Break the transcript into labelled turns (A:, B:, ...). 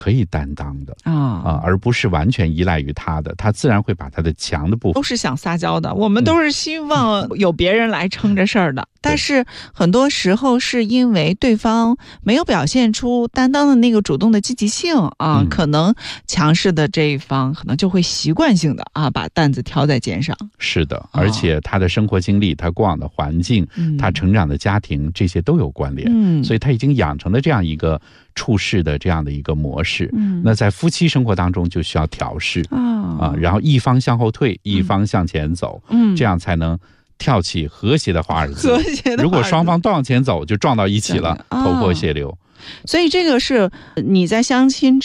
A: 可以担当的而不是完全依赖于他的，他自然会把他的强的部分。
B: 都是想撒娇的，我们都是希望有别人来撑着事儿的，但是很多时候是因为对方没有表现出担当的那个主动的积极性可能强势的这一方可能就会习惯性的把担子挑在肩上。
A: 是的，而且他的生活经历，他过往的环境，他成长的家庭，这些都有关联，所以他已经养成了这样一个处事的这样的一个模式。那在夫妻生活当中就需要调试然后一方向后退，一方向前走，这样才能跳起和谐的华尔兹。如果双方都往前走，就撞到一起了，头破血流。
B: 所以这个是你在相亲